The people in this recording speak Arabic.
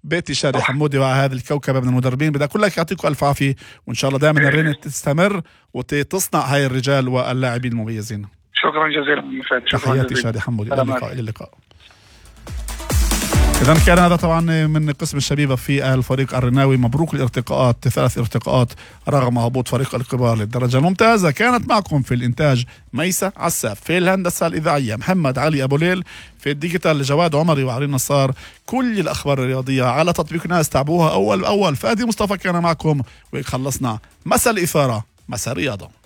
بيتي شادي حمودي وهذا الكوكبة من المدربين. بدي أقول لك يعطيكم ألف عافية، وإن شاء الله دائما الرينة تستمر وتصنع هاي الرجال واللاعبين المميزين. شكرا جزيلا. تحياتي شادي حمودي، إلى اللقاء. إلى اللقاء. إذا كان هذا طبعا من قسم الشبيبة في الفريق الرناوي. مبروك الارتقاءات، 3 ارتقاءات رغم هبوط فريق الكبار للدرجة الممتازة. كانت معكم في الإنتاج ميسة عساف، في الهندسة الإذاعية محمد علي أبو ليل، في الديجيتال جواد عمري وعلي نصار. كل الأخبار الرياضية على تطبيقنا، استعبوها أول بأول. فادي مصطفى كان معكم، وخلصنا مساء الإثارة مساء الرياضة.